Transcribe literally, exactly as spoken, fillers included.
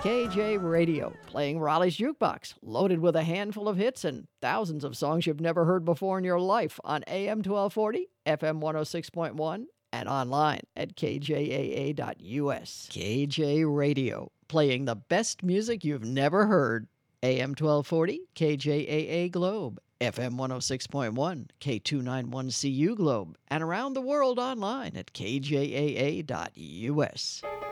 K J Radio, playing Raleigh's Jukebox, loaded with a handful of hits and thousands of songs you've never heard before in your life on A M twelve forty, F M one oh six point one, and online at K J A A dot U S. K J Radio, playing the best music you've never heard. A M twelve forty, K J A A Globe, F M one oh six point one, K two ninety-one C U Globe, and around the world online at K J A A dot U S.